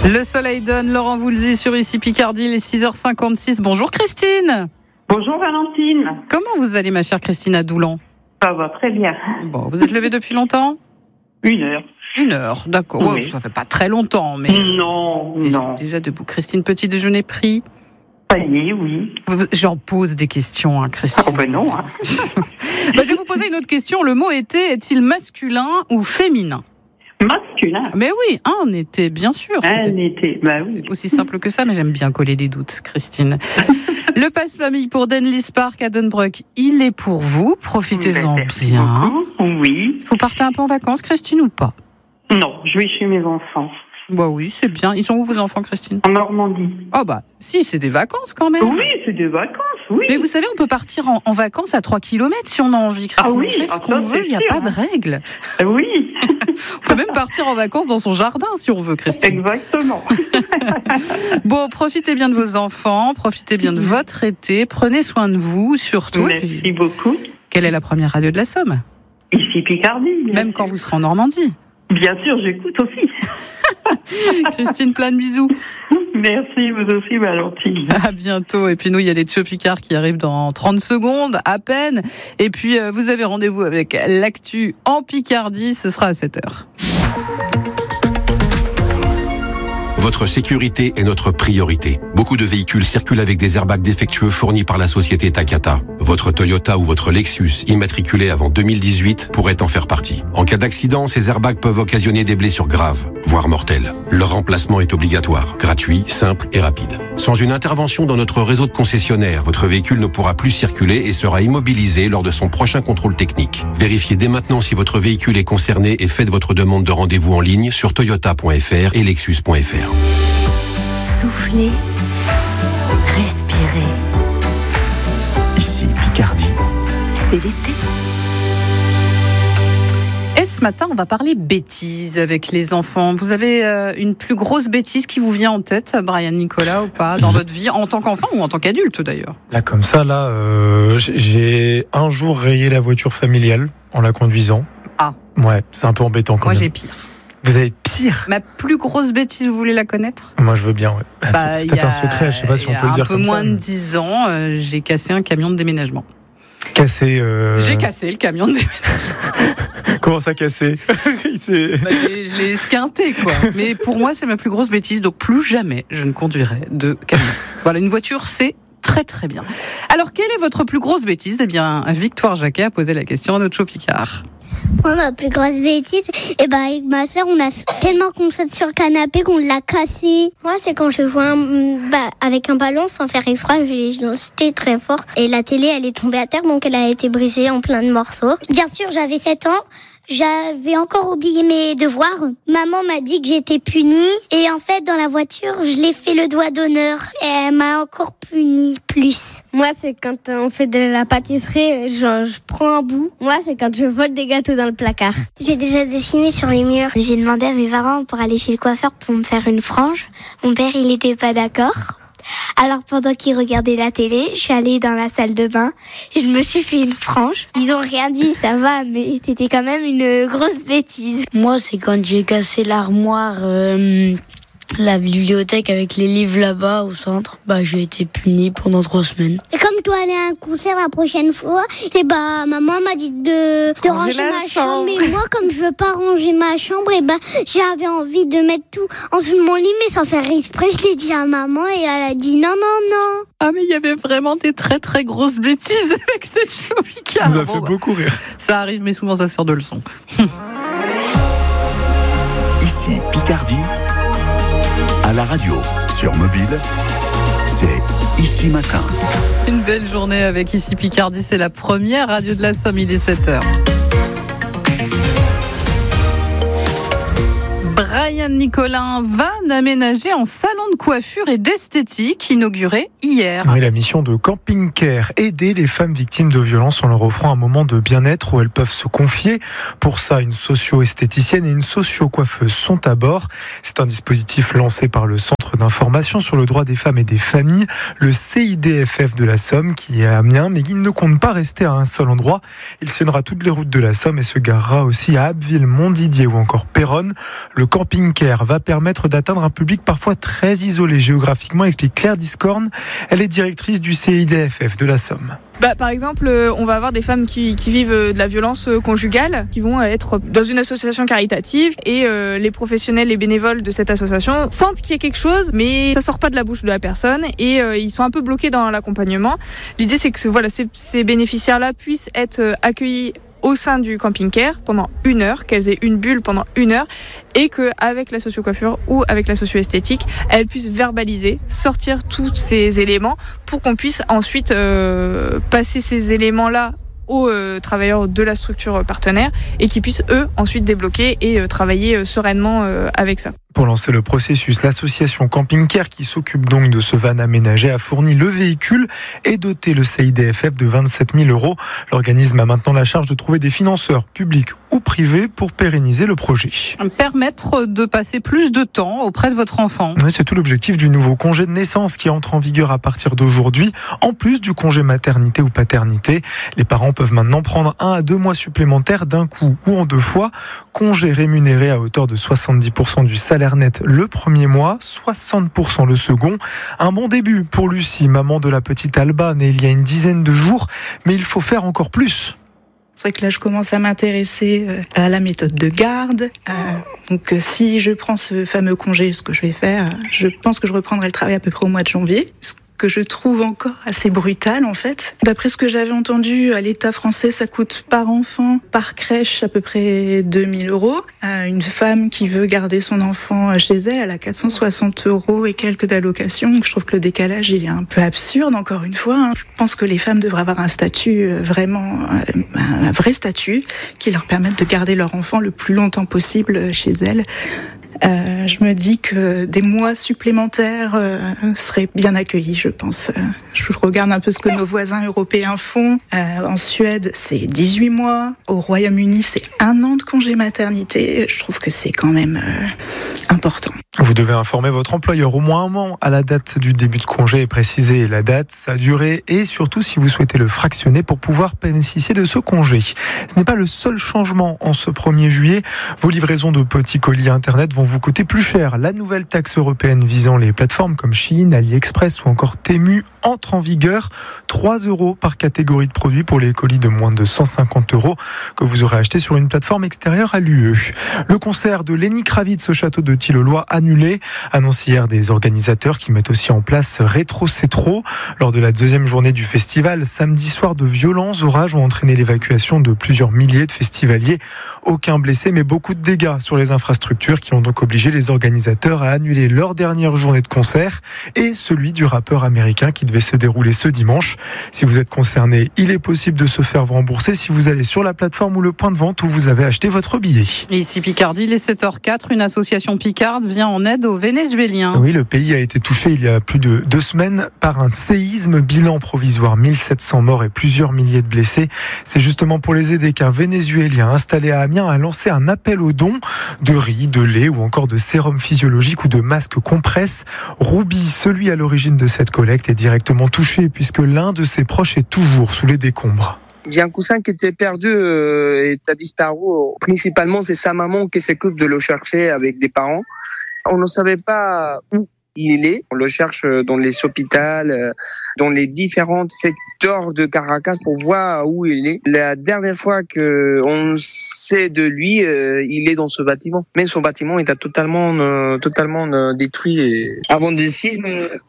Le soleil donne, Laurent Voulzy sur Ici Picardie, les 6h56. Bonjour Christine. Bonjour Valentine. Comment vous allez ma chère Christine à Doulan ? Ça va très bien. Bon, vous êtes levée depuis longtemps ? 1 heure. 1 heure, d'accord. Oui. Ouais, ça fait pas très longtemps, mais... Non. Déjà debout. Christine, petit déjeuner pris ? Panier, oui. J'en pose des questions, Christine. Oh ben non. Hein. Je vais vous poser une autre question. Le mot été est-il masculin ou féminin ? Masculin. Mais oui, un été, bien sûr. Un été, bah oui. C'est aussi simple que ça, mais j'aime bien coller les doutes, Christine. Le passe-famille pour Denlis Park à Dunbrook, il est pour vous. Profitez-en Merci bien. beaucoup. Oui. Vous partez un peu en vacances, Christine, ou pas ? Non, je vais chez mes enfants. Bah oui, c'est bien. Ils sont où vos enfants, Christine ? En Normandie. Ah bah, si, c'est des vacances quand même. Oui, c'est des vacances, oui. Mais vous savez, on peut partir en vacances à 3 km si on a envie, Christine. Ah oui, on fait ce qu'on veut, il n'y a pas de règles. Oui. On peut même partir en vacances dans son jardin si on veut, Christine. Exactement. Bon, profitez bien de vos enfants, profitez bien de votre été, prenez soin de vous, surtout. Merci beaucoup. Quelle est la première radio de la Somme ? Ici Picardie. Même quand vous serez en Normandie. Bien sûr, j'écoute aussi. Christine, plein de bisous. Merci, vous aussi, Valentine. À bientôt. Et puis nous, il y a les Tchou Picard qui arrivent dans 30 secondes, à peine. Et puis, vous avez rendez-vous avec l'actu en Picardie. Ce sera à 7h. Votre sécurité est notre priorité. Beaucoup de véhicules circulent avec des airbags défectueux fournis par la société Takata. Votre Toyota ou votre Lexus, immatriculé avant 2018, pourrait en faire partie. En cas d'accident, ces airbags peuvent occasionner des blessures graves, voire mortelles. Leur remplacement est obligatoire, gratuit, simple et rapide. Sans une intervention dans notre réseau de concessionnaires, votre véhicule ne pourra plus circuler et sera immobilisé lors de son prochain contrôle technique. Vérifiez dès maintenant si votre véhicule est concerné et faites votre demande de rendez-vous en ligne sur toyota.fr et lexus.fr. Soufflez, respirez. Ici Picardie. C'est l'été. Et ce matin, on va parler bêtises avec les enfants. Vous avez une plus grosse bêtise qui vous vient en tête, Brian Nicolas, ou pas, dans votre vie, en tant qu'enfant ou en tant qu'adulte d'ailleurs ? Là, comme ça, j'ai un jour rayé la voiture familiale en la conduisant. Ah. Ouais, c'est un peu embêtant quand même. Moi, j'ai pire. Vous avez pire ? Ma plus grosse bêtise, vous voulez la connaître ? Moi, je veux bien, ouais. C'est peut-être un secret, je sais pas si on peut le dire comme ça. Il y a un peu moins de 10 ans, j'ai cassé un camion de déménagement. J'ai cassé le camion de déménagement. Comment ça, cassé ? Je l'ai esquinté, quoi. Mais pour moi, c'est ma plus grosse bêtise, donc plus jamais je ne conduirai de camion. Voilà, une voiture, c'est très très bien. Alors, quelle est votre plus grosse bêtise ? Eh bien, Victoire Jacquet a posé la question à notre Tchou Picard. Moi, ma plus grosse bêtise, avec ma soeur, on a tellement qu'on saute sur le canapé qu'on l'a cassé. Moi, c'est quand je joue avec un ballon sans faire exprès, je l'ai jeté très fort. Et la télé, elle est tombée à terre, donc elle a été brisée en plein de morceaux. Bien sûr, j'avais 7 ans. J'avais encore oublié mes devoirs. Maman m'a dit que j'étais punie. Et en fait, dans la voiture, je l'ai fait le doigt d'honneur. Et elle m'a encore punie plus. Moi, c'est quand on fait de la pâtisserie, je prends un bout. Moi, c'est quand je vole des gâteaux dans le placard. J'ai déjà dessiné sur les murs. J'ai demandé à mes parents pour aller chez le coiffeur pour me faire une frange. Mon père, il était pas d'accord. Alors pendant qu'ils regardaient la télé, je suis allée dans la salle de bain et je me suis fait une frange. Ils ont rien dit, ça va, mais c'était quand même une grosse bêtise. Moi, c'est quand j'ai cassé l'armoire, la bibliothèque avec les livres là-bas au centre. J'ai été punie pendant 3 semaines. Et comme tu dois aller à un concert la prochaine fois, maman m'a dit de ranger ma chambre. Mais moi, comme je veux pas ranger ma chambre, j'avais envie de mettre tout en dessous de mon lit, mais sans faire exprès, je l'ai dit à maman et elle a dit non. Ah, mais il y avait vraiment des très très grosses bêtises avec cette Tchou Picard. Ça fait beaucoup rire. Ça arrive, mais souvent ça sert de leçon. Ici Picardie. À la radio, sur mobile, c'est Ici Matin. Une belle journée avec Ici Picardie, c'est la première radio de la Somme, il est 7h. Brian Nicolin va aménager en salon de coiffure et d'esthétique inauguré hier. Oui, la mission de Camping Care, aider les femmes victimes de violences en leur offrant un moment de bien-être où elles peuvent se confier. Pour ça, une socio-esthéticienne et une socio-coiffeuse sont à bord. C'est un dispositif lancé par le Centre d'information sur le droit des femmes et des familles, le CIDFF de la Somme, qui est à Amiens, mais il ne compte pas rester à un seul endroit. Il sillonnera toutes les routes de la Somme et se garera aussi à Abbeville, Montdidier ou encore Péronne. Le camping-care va permettre d'atteindre un public parfois très isolé géographiquement, explique Claire Discorne. Elle est directrice du CIDFF de la Somme. Par exemple, on va avoir des femmes qui vivent de la violence conjugale, qui vont être dans une association caritative et les professionnels, les bénévoles de cette association sentent qu'il y a quelque chose, mais ça sort pas de la bouche de la personne et ils sont un peu bloqués dans l'accompagnement. L'idée, c'est que ces bénéficiaires-là puissent être accueillis au sein du camping-care pendant 1 heure, qu'elles aient une bulle pendant 1 heure et qu'avec la socio-coiffure ou avec la socio-esthétique, elles puissent verbaliser, sortir tous ces éléments pour qu'on puisse ensuite passer ces éléments-là aux travailleurs de la structure partenaire et qui puissent eux ensuite débloquer et travailler sereinement avec ça. Pour lancer le processus, l'association Camping Care, qui s'occupe donc de ce van aménagé, a fourni le véhicule et doté le CIDFF de 27 000 €. L'organisme a maintenant la charge de trouver des financeurs publics ou privés pour pérenniser le projet. Permettre de passer plus de temps auprès de votre enfant. Oui, c'est tout l'objectif du nouveau congé de naissance qui entre en vigueur à partir d'aujourd'hui. En plus du congé maternité ou paternité, les parents peuvent maintenant prendre 1 à 2 mois supplémentaires d'un coup ou en 2 fois. Congé rémunéré à hauteur de 70% du salaire net le premier mois, 60% le second. Un bon début pour Lucie, maman de la petite Alba, née il y a une dizaine de jours, mais il faut faire encore plus. C'est vrai que là, je commence à m'intéresser à la méthode de garde. Donc, si je prends ce fameux congé, ce que je vais faire, je pense que je reprendrai le travail à peu près au mois de janvier. Que je trouve encore assez brutal en fait. D'après ce que j'avais entendu, à l'État français, ça coûte par enfant, par crèche, à peu près 2 000 €. Une femme qui veut garder son enfant chez elle a 460 € et quelques d'allocations. Donc je trouve que le décalage, il est un peu absurde, encore une fois. Je pense que les femmes devraient avoir un statut vraiment, un vrai statut qui leur permette de garder leur enfant le plus longtemps possible chez elles. Je me dis que des mois supplémentaires seraient bien accueillis, je pense. Je regarde un peu ce que nos voisins européens font. En Suède, c'est 18 mois. Au Royaume-Uni, c'est 1 an de congé maternité. Je trouve que c'est quand même important. Vous devez informer votre employeur au moins 1 mois à la date du début de congé et préciser la date, sa durée et surtout si vous souhaitez le fractionner pour pouvoir bénéficier de ce congé. Ce n'est pas le seul changement en ce 1er juillet. Vos livraisons de petits colis Internet vont vous coûter plus cher. La nouvelle taxe européenne visant les plateformes comme Shein, AliExpress ou encore Temu entre en vigueur. 3 € par catégorie de produits pour les colis de moins de 150 € que vous aurez acheté sur une plateforme extérieure à l'UE. Le concert de Lenny Kravitz au château de Tilleloy annulé. Annonce hier des organisateurs qui mettent aussi en place Rétro C'est Trop. Lors de la 2e journée du festival, samedi soir, de violents orages ont entraîné l'évacuation de plusieurs milliers de festivaliers. Aucun blessé, mais beaucoup de dégâts sur les infrastructures qui ont donc obligé les organisateurs à annuler leur dernière journée de concert et celui du rappeur américain qui devait se dérouler ce dimanche. Si vous êtes concerné, il est possible de se faire rembourser si vous allez sur la plateforme ou le point de vente où vous avez acheté votre billet. Et ici Picardie, il est 7h04, une association picarde vient en aide aux Vénézuéliens. Oui, le pays a été touché il y a plus de 2 semaines par un séisme. Bilan provisoire, 1700 morts et plusieurs milliers de blessés. C'est justement pour les aider qu'un Vénézuélien installé à Amiens a lancé un appel aux dons de riz, de lait ou encore de sérum physiologique ou de masques compresses. Roubi, celui à l'origine de cette collecte, est directement touché puisque l'un de ses proches est toujours sous les décombres. J'ai un cousin qui était perdu et a disparu. Principalement, c'est sa maman qui s'occupe de le chercher avec des parents. On ne savait pas où il est. On le cherche dans les hôpitaux, dans les différents secteurs de Caracas pour voir où il est. La dernière fois qu'on sait de lui, il est dans ce bâtiment. Mais son bâtiment était totalement détruit. Et avant le séisme,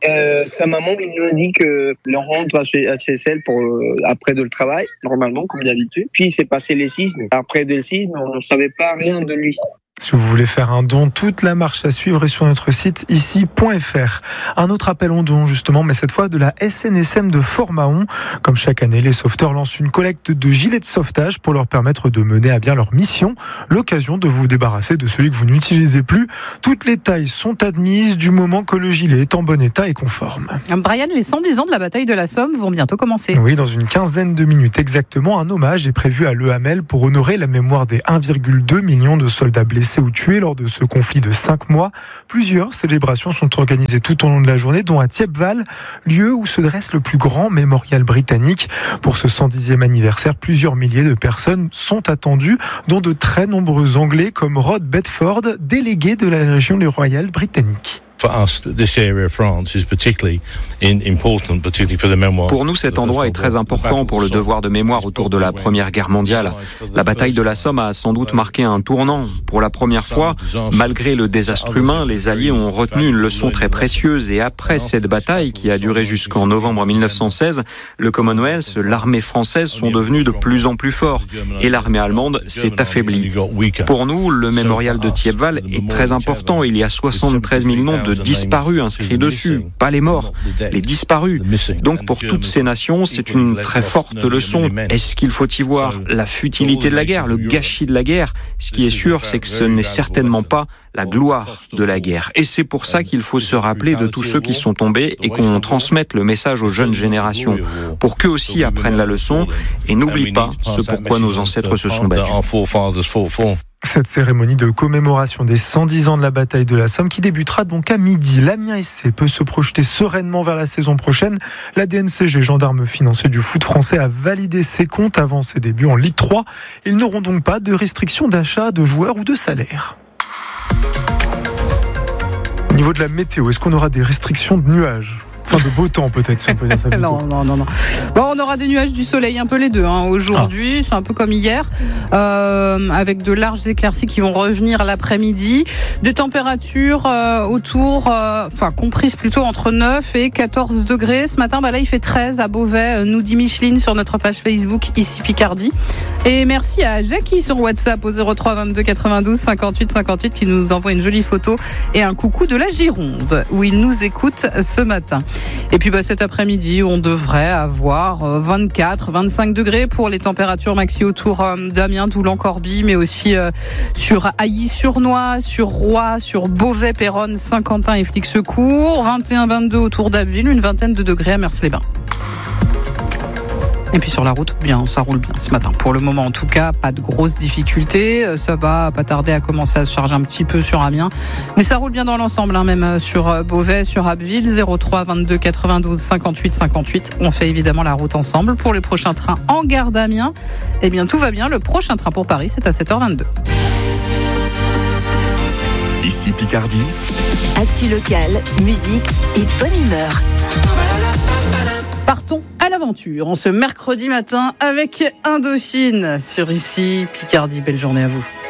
sa maman il nous dit que le rentre à chez elle pour après de le travail, normalement comme d'habitude. Puis c'est passé les séismes. Après le séisme, on ne savait pas rien de lui. Si vous voulez faire un don, toute la marche à suivre est sur notre site ici.fr. Un autre appel en don justement, mais cette fois de la SNSM de Fort-Mahon. Comme chaque année, les sauveteurs lancent une collecte de gilets de sauvetage pour leur permettre de mener à bien leur mission. L'occasion de vous débarrasser de celui que vous n'utilisez plus. Toutes les tailles sont admises du moment que le gilet est en bon état et conforme. Brian, les 110 ans de la bataille de la Somme vont bientôt commencer. Oui, dans une quinzaine de minutes exactement, un hommage est prévu à Le Hamel pour honorer la mémoire des 1,2 million de soldats blessés blessés ou tués lors de ce conflit de 5 mois. Plusieurs célébrations sont organisées tout au long de la journée, dont à Thiepval, lieu où se dresse le plus grand mémorial britannique. Pour ce 110e anniversaire, plusieurs milliers de personnes sont attendues, dont de très nombreux Anglais comme Rod Bedford, délégué de la région royale britannique. Pour nous, cet endroit est très important pour le devoir de mémoire autour de la Première Guerre mondiale. La bataille de la Somme a sans doute marqué un tournant. Pour la première fois, malgré le désastre humain, les Alliés ont retenu une leçon très précieuse. Et après cette bataille, qui a duré jusqu'en novembre 1916, le Commonwealth, l'armée française sont devenus de plus en plus forts. Et l'armée allemande s'est affaiblie. Pour nous, le mémorial de Thiepval est très important. Il y a 73 000 noms de disparus inscrits dessus, pas les morts, les disparus. Donc pour toutes ces nations, c'est une très forte leçon. Est-ce qu'il faut y voir la futilité de la guerre, le gâchis de la guerre ? Ce qui est sûr, c'est que ce n'est certainement pas la gloire de la guerre. Et c'est pour ça qu'il faut se rappeler de tous ceux qui sont tombés et qu'on transmette le message aux jeunes générations, pour qu'eux aussi apprennent la leçon et n'oublient pas ce pourquoi nos ancêtres se sont battus. Cette cérémonie de commémoration des 110 ans de la bataille de la Somme qui débutera donc à midi. L'Amiens SC peut se projeter sereinement vers la saison prochaine. La DNCG, gendarme financier du foot français, a validé ses comptes avant ses débuts en Ligue 3. Ils n'auront donc pas de restrictions d'achat de joueurs ou de salaire. Au niveau de la météo, est-ce qu'on aura des restrictions de nuages ? Enfin, de beau temps peut-être, si on peut dire ça. Non. Bon, on aura des nuages, du soleil, un peu les deux. Aujourd'hui, c'est un peu comme hier, avec de larges éclaircies qui vont revenir l'après-midi. Des températures comprises plutôt entre 9 et 14 degrés. Ce matin, là, il fait 13 à Beauvais, nous dit Micheline sur notre page Facebook, ici Picardie. Et merci à Jackie sur WhatsApp au 03 22 92 58 58 qui nous envoie une jolie photo et un coucou de la Gironde, où il nous écoute ce matin. Et puis cet après-midi, on devrait avoir 24, 25 degrés pour les températures maxi autour d'Amiens, d'Oulan-Corbie, mais aussi sur Ailly-sur-Noix, sur Roye, sur Beauvais, Péronne, Saint-Quentin et Flix-Secours, 21, 22 autour d'Abbeville, une vingtaine de degrés à Mers-les-Bains. Et puis sur la route, ça roule bien ce matin. Pour le moment, en tout cas, pas de grosses difficultés. Ça va pas tarder à commencer à se charger un petit peu sur Amiens. Mais ça roule bien dans l'ensemble, même sur Beauvais, sur Abbeville. 03 22 92 58 58. On fait évidemment la route ensemble. Pour le prochain train en gare d'Amiens, tout va bien. Le prochain train pour Paris, c'est à 7h22. Ici Picardie. Actu locale, musique et bonne humeur. Partons à l'aventure en ce mercredi matin avec Indochine sur Ici Picardie. Belle journée à vous.